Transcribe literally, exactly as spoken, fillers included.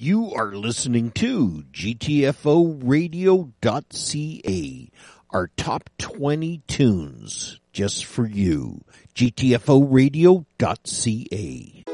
You are listening to G T F O radio dot C A, our top twenty tunes just for you. G T F O radio dot C A.